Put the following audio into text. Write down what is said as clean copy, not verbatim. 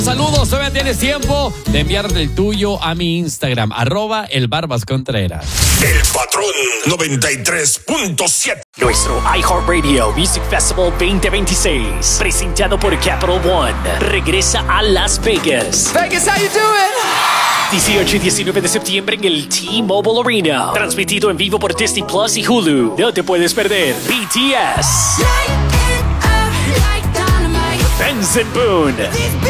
Saludos, todavía tienes tiempo de enviarle el tuyo a mi Instagram, @elbarbascontreras. El Patrón 93.7. Nuestro iHeartRadio Music Festival 2026, presentado por Capital One, regresa a Las Vegas. Vegas, how you doing? 18 y 19 de septiembre en el T-Mobile Arena. Transmitido en vivo por Disney Plus y Hulu. No te puedes perder. BTS. Benson Boone.